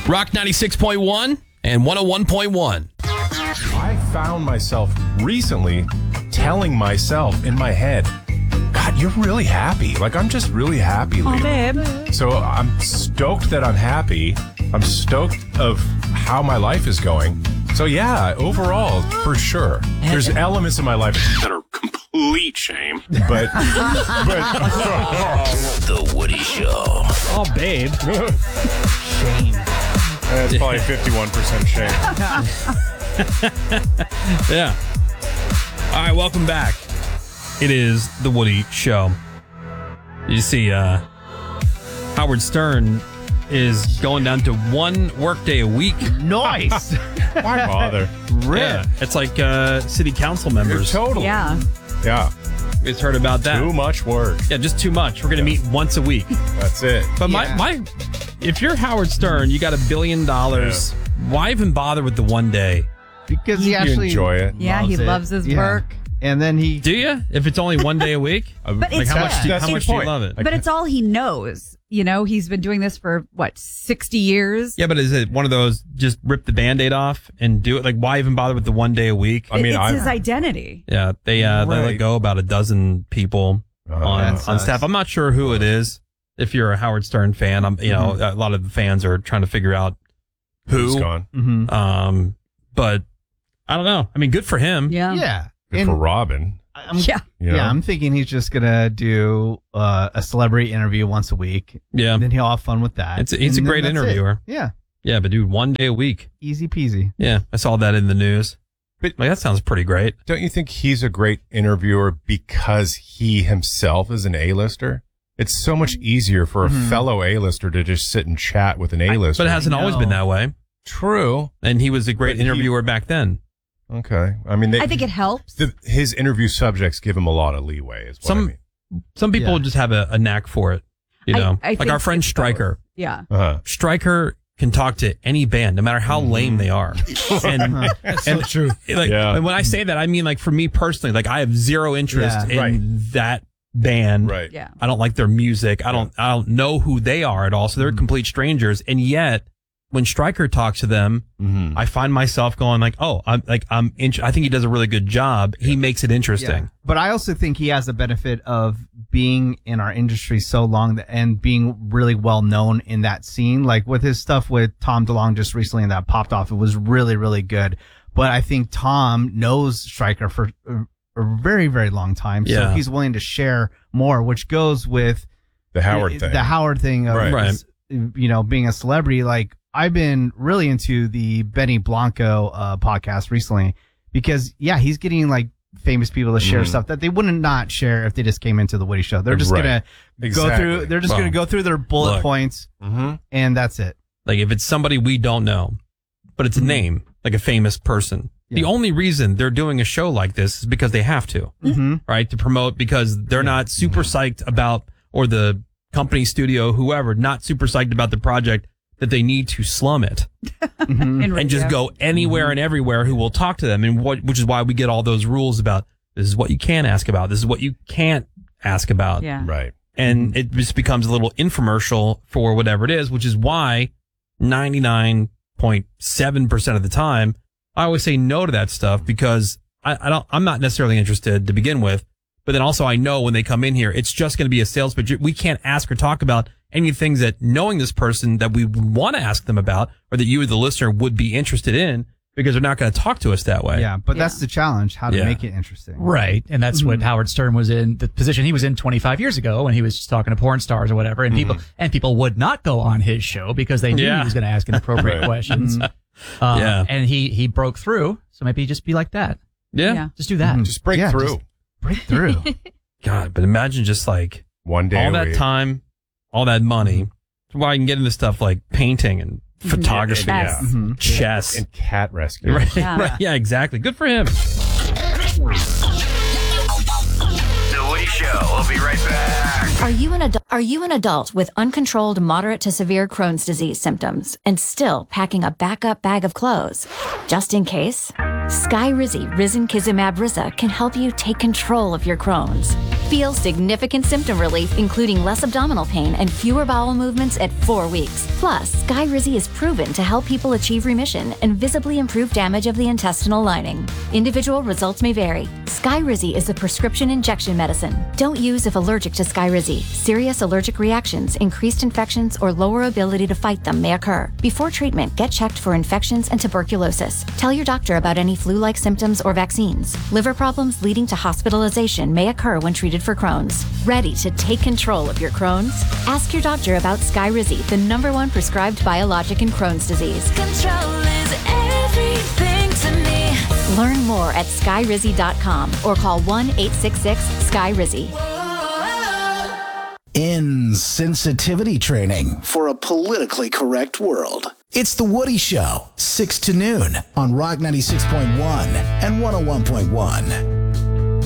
Rock 96.1 and 101.1. I found myself recently telling myself in my head, God, you're really happy. Like, I'm just really happy lately. Babe. So I'm stoked that I'm happy. I'm stoked of how my life is going. So yeah, overall, for sure. There's elements in my life that are complete shame. But The Woody Show. Oh, babe. Shame. That's probably 51% shame. Yeah. All right, welcome back. It is The Woody Show. You see, Howard Stern is going down to one workday a week. Nice. Why bother? Yeah, it's like city council members. Totally. Yeah. Yeah. We've heard about that. Too much work. Yeah, just too much. We're going to meet once a week. That's it. But my, if you're Howard Stern, you got $1 billion. Why even bother with the one day? Because he You actually enjoy it. Yeah, he loves his work. And then he... Do you? If it's only one day a week? But Like, it's how much do you, that's how the much do you point. love it? But it's all he knows. You know, he's been doing this for, 60 years? Yeah, but is it one of those just rip the Band-Aid off and do it? Like, why even bother with the one day a week? I mean, it's I- his identity. Yeah, they let Right. go about a dozen people on that sucks. staff. I'm not sure who it is. If you're a Howard Stern fan, a lot of the fans are trying to figure out Who's who. gone? Mm-hmm. But I don't know. I mean, good for him. Yeah. Yeah. Good And for Robin. Yeah. You know? Yeah, I'm thinking he's just going to do a celebrity interview once a week. Yeah. And then he'll have fun with that. He's a And then great that's it. interviewer. Yeah. Yeah, but dude, one day a week. Easy peasy. Yeah, I saw that in the news. But- Like, that sounds pretty great. Don't you think he's a great interviewer because he himself is an A-lister? It's so much easier for a fellow A-lister to just sit and chat with an A-lister. But it hasn't always been that way. True. And he was a great But he- interviewer back then. Okay. I mean, I think it helps. his interview subjects give him a lot of leeway, is what I mean. Some people just have a knack for it. You know, I like think our friend it's Stryker. Yeah. Uh-huh. Stryker can talk to any band, no matter how lame they are. And That's so true. like, Yeah. and when I say that, I mean, like, for me personally, like, I have zero interest Yeah. in that band. Right. Yeah. I don't like their music. I don't know who they are at all. So they're complete strangers. And yet, when Stryker talks to them, I find myself going like, "Oh, I think he does a really good job. He makes it interesting." Yeah. But I also think he has the benefit of being in our industry so long and being really well known in that scene. Like with his stuff with Tom DeLonge just recently that popped off, it was really, really good. But I think Tom knows Stryker for a very, very long time. So Yeah. he's willing to share more, which goes with The Howard thing. The Howard thing of, Right. being a celebrity. Like I've been really into the Benny Blanco podcast recently because he's getting like famous people to share stuff that they wouldn't not share if they just came into the Woody Show. They're just Right. gonna Exactly. go through. They're just Well, gonna go through their bullet look. points, Mm-hmm. and that's it. Like if it's somebody we don't know, but it's a name, like a famous person. The Yeah. only reason they're doing a show like this is because they have to, right? To promote, because they're not super psyched about, or the company, studio, whoever, not super psyched about the project, that they need to slum it and just go anywhere and everywhere who will talk to them. And which is why we get all those rules about this is what you can ask about. This is what you can't ask about. Yeah. Right. And it just becomes a little infomercial for whatever it is, which is why 99.7% of the time, I always say no to that stuff because I'm not necessarily interested to begin with. But then also I know when they come in here, it's just going to be a sales pitch. We can't ask or talk about any things that knowing this person that we want to ask them about or that you, the listener, would be interested in because they're not going to talk to us that way. Yeah, but that's the challenge: how to Yeah. make it interesting. Right. And that's what Howard Stern was in, the position he was in 25 years ago when he was just talking to porn stars or whatever. And people would not go on his show because they knew Yeah. he was going to ask inappropriate questions. Yeah. And he broke through. So maybe just be like that. Yeah. Yeah. Just do that. Just break Yeah, through. just break through. God, but imagine just like One day all a that week. time, all that money. That's why I can get into stuff like painting and photography, Chess. chess. And cat rescue. Right, Yeah. right, yeah, exactly. Good for him. The Woody Show. We'll be right back. Are you an adult with uncontrolled moderate to severe Crohn's disease symptoms and still packing a backup bag of clothes? Just in case, Skyrizi Risankizumab Riza can help you take control of your Crohn's. Feel significant symptom relief, including less abdominal pain and fewer bowel movements at 4 weeks. Plus, Skyrizi is proven to help people achieve remission and visibly improve damage of the intestinal lining. Individual results may vary. Skyrizi is a prescription injection medicine. Don't use if allergic to Skyrizi. Serious allergic reactions, increased infections, or lower ability to fight them may occur. Before treatment, get checked for infections and tuberculosis. Tell your doctor about any flu-like symptoms or vaccines. Liver problems leading to hospitalization may occur when treated for Crohn's. Ready to take control of your Crohn's? Ask your doctor about Skyrizi, the #1 prescribed biologic in Crohn's disease. Control is everything to me. Learn more at skyrizi.com or call 1-866-SKY-RIZZI. Insensitivity training for a politically correct world. It's The Woody Show, 6 to noon on Rock 96.1 and 101.1.